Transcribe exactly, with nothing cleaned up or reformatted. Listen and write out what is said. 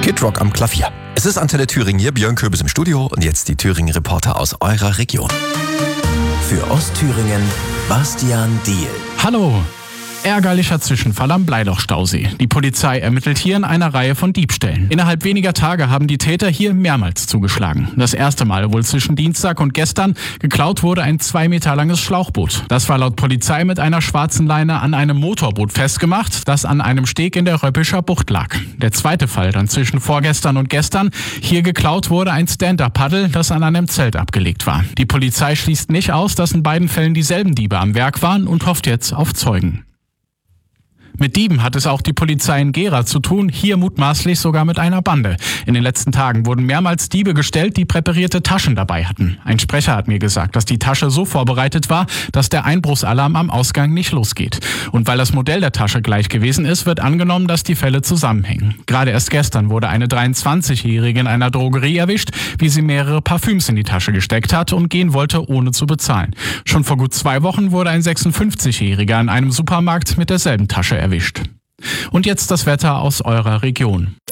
Kid Rock am Klavier. Es ist Antenne Thüringen hier, Björn Köbis im Studio und jetzt die Thüringen-Reporter aus eurer Region. Für Ostthüringen, Bastian Diehl. Hallo! Ärgerlicher Zwischenfall am Bleiloch-Stausee. Die Polizei ermittelt hier in einer Reihe von Diebstählen. Innerhalb weniger Tage haben die Täter hier mehrmals zugeschlagen. Das erste Mal wohl zwischen Dienstag und gestern. Geklaut wurde ein zwei Meter langes Schlauchboot. Das war laut Polizei mit einer schwarzen Leine an einem Motorboot festgemacht, das an einem Steg in der Röppischer Bucht lag. Der zweite Fall dann zwischen vorgestern und gestern. Hier geklaut wurde ein Stand-Up-Paddel, das an einem Zelt abgelegt war. Die Polizei schließt nicht aus, dass in beiden Fällen dieselben Diebe am Werk waren und hofft jetzt auf Zeugen. Mit Dieben hat es auch die Polizei in Gera zu tun, hier mutmaßlich sogar mit einer Bande. In den letzten Tagen wurden mehrmals Diebe gestellt, die präparierte Taschen dabei hatten. Ein Sprecher hat mir gesagt, dass die Tasche so vorbereitet war, dass der Einbruchsalarm am Ausgang nicht losgeht. Und weil das Modell der Tasche gleich gewesen ist, wird angenommen, dass die Fälle zusammenhängen. Gerade erst gestern wurde eine dreiundzwanzigjährige in einer Drogerie erwischt, wie sie mehrere Parfüms in die Tasche gesteckt hat und gehen wollte, ohne zu bezahlen. Schon vor gut zwei Wochen wurde ein sechsundfünfzigjähriger in einem Supermarkt mit derselben Tasche erwischt. Und jetzt das Wetter aus eurer Region.